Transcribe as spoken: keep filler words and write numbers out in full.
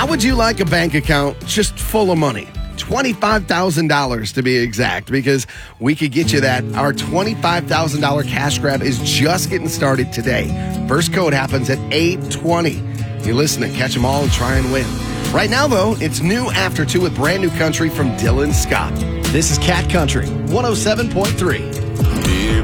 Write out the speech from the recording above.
would you like a bank account just full of money? twenty-five thousand dollars to be exact, because we could get you that. Our twenty-five thousand dollars cash grab is just getting started today. First code happens at eight twenty. You listen to Catch 'em All and try and win. Right now, though, it's new After Two with brand new country from Dylan Scott. This is Cat Country, one oh seven point three.